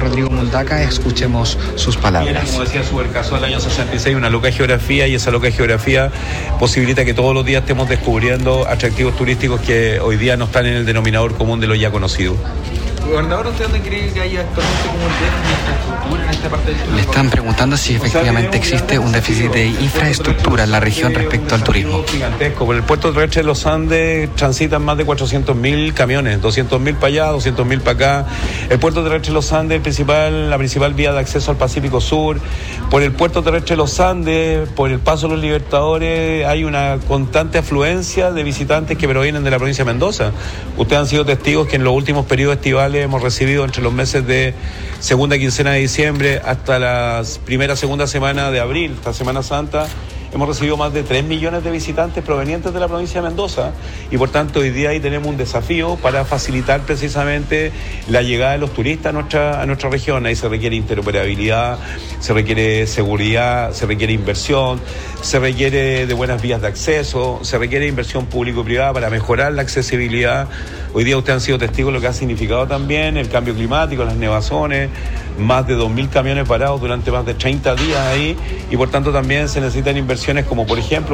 Rodrigo Mundaca, escuchemos sus palabras. Como decía Supercaso del año 66, una loca geografía, y esa loca geografía posibilita que todos los días estemos descubriendo atractivos turísticos que hoy día no están en el denominador común de lo ya conocido. Gobernador, ¿usted dónde cree que hay actualmente como un déficit de infraestructura en esta parte del turismo? Le están preguntando si efectivamente existe un déficit de infraestructura en la región respecto al turismo. Gigantesco. Por el puerto terrestre de los Andes transitan más de 400.000 camiones, 200.000 para allá, 200.000 para acá. El puerto terrestre de los Andes, la principal vía de acceso al Pacífico Sur. Por el puerto terrestre de los Andes, por el Paso de los Libertadores, hay una constante afluencia de visitantes que provienen de la provincia de Mendoza. Ustedes han sido testigos que en los últimos periodos estivales hemos recibido entre los meses de segunda quincena de diciembre hasta la segunda semana de abril, esta Semana Santa, hemos recibido más de 3 millones de visitantes provenientes de la provincia de Mendoza, y por tanto hoy día ahí tenemos un desafío para facilitar precisamente la llegada de los turistas a nuestra región. Ahí se requiere interoperabilidad, se requiere seguridad, se requiere inversión, se requiere de buenas vías de acceso, se requiere inversión público-privada para mejorar la accesibilidad. Hoy día ustedes han sido testigos de lo que ha significado también el cambio climático, las nevazones, más de 2.000 camiones parados durante más de 30 días ahí, y por tanto también se necesitan inversiones como por ejemplo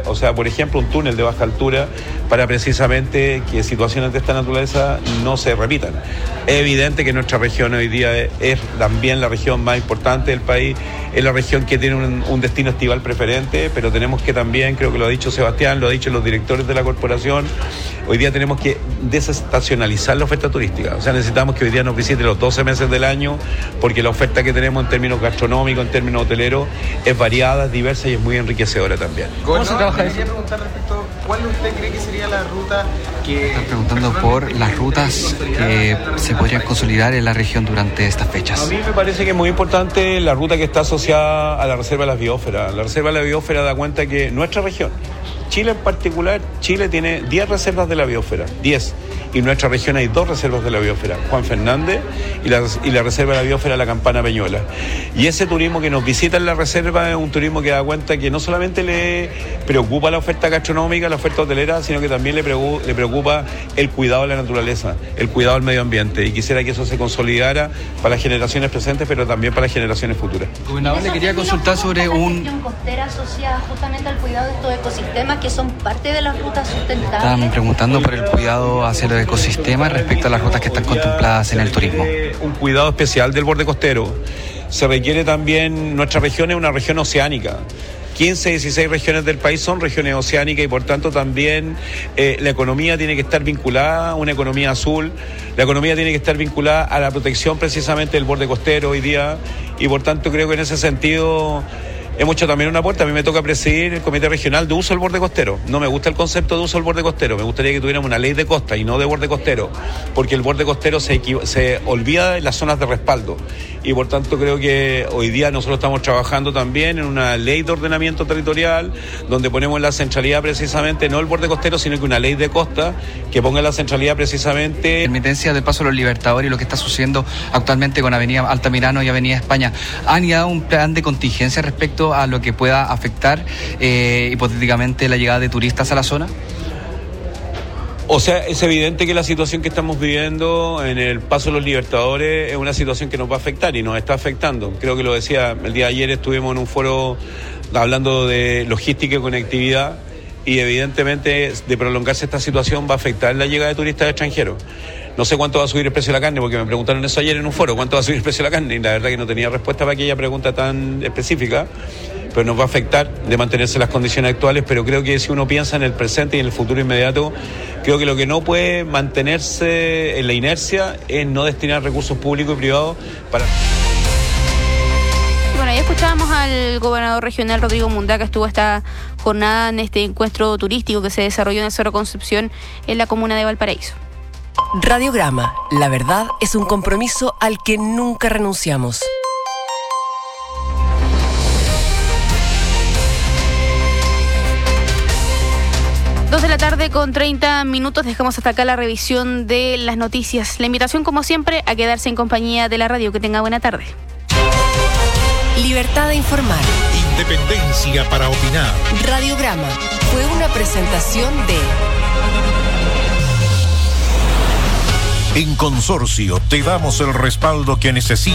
un túnel de baja altura para precisamente que situaciones de esta naturaleza no se repitan. Es evidente que nuestra región hoy día es también la región más importante del país, es la región que tiene un destino estival preferente, pero tenemos que también, creo que lo ha dicho Sebastián, lo ha dicho los directores de la corporación, hoy día tenemos que desestacionalizar la oferta turística. O sea, necesitamos que hoy día nos visite los 12 meses del año, porque la oferta que tenemos en términos gastronómicos, en términos hoteleros, es variada, es diversa y es muy enriquecedora también. ¿Cómo se trabaja eso? Quería preguntar respecto, ¿cuál usted cree que sería la ruta que... Están preguntando por las rutas que se podrían consolidar en la región durante estas fechas. A mí me parece que es muy importante la ruta que está asociada a la Reserva de la Biosfera. La Reserva de la Biosfera da cuenta que nuestra región, Chile en particular, Chile tiene 10 reservas de la biosfera, 10. Y en nuestra región hay 2 reservas de la biosfera, Juan Fernández y la reserva de la biosfera La Campana Peñuela. Y ese turismo que nos visita en la reserva es un turismo que da cuenta que no solamente le preocupa la oferta gastronómica, la oferta hotelera, sino que también le preocupa el cuidado de la naturaleza, el cuidado del medio ambiente. Y quisiera que eso se consolidara para las generaciones presentes, pero también para las generaciones futuras. Gobernador, le quería consultar sobre la gestión costera asociada justamente al cuidado de estos ecosistemas que son parte de las rutas sustentables. Están preguntando por el cuidado hacia los ecosistemas respecto a las rutas que están contempladas en el turismo. Un cuidado especial del borde costero. Se requiere también, nuestra región es una región oceánica. 15, 16 regiones del país son regiones oceánicas, y por tanto también la economía tiene que estar vinculada a una economía azul, la economía tiene que estar vinculada a la protección precisamente del borde costero hoy día, y por tanto creo que en ese sentido hemos hecho también una apuesta. A mí me toca presidir el Comité Regional de Uso del Borde Costero. No me gusta el concepto de uso del borde costero, me gustaría que tuviéramos una ley de costa y no de borde costero, porque el borde costero se olvida de las zonas de respaldo, y por tanto creo que hoy día nosotros estamos trabajando también en una ley de ordenamiento territorial donde ponemos la centralidad precisamente, no el borde costero, sino que una ley de costa que ponga la centralidad precisamente. Permitencia del Paso de los Libertadores y lo que está sucediendo actualmente con Avenida Altamirano y Avenida España, ¿han dado un plan de contingencia respecto a lo que pueda afectar hipotéticamente la llegada de turistas a la zona? O sea, es evidente que la situación que estamos viviendo en el Paso de los Libertadores es una situación que nos va a afectar y nos está afectando. Creo que lo decía, el día de ayer estuvimos en un foro hablando de logística y conectividad, y evidentemente de prolongarse esta situación va a afectar la llegada de turistas extranjeros. No sé cuánto va a subir el precio de la carne, porque me preguntaron eso ayer en un foro, cuánto va a subir el precio de la carne, y la verdad que no tenía respuesta para aquella pregunta tan específica, pero nos va a afectar de mantenerse las condiciones actuales. Pero creo que si uno piensa en el presente y en el futuro inmediato, creo que lo que no puede mantenerse en la inercia es no destinar recursos públicos y privados para... Bueno, ya escuchábamos al gobernador regional Rodrigo Mundaca, estuvo esta jornada en este encuentro turístico que se desarrolló en el Cerro Concepción en la comuna de Valparaíso. Radiograma, la verdad es un compromiso al que nunca renunciamos. De la tarde con 30 minutos, dejamos hasta acá la revisión de las noticias. La invitación, como siempre, a quedarse en compañía de la radio. Que tenga buena tarde. Libertad de informar. Independencia para opinar. Radiograma fue una presentación de... En Consorcio te damos el respaldo que necesitas.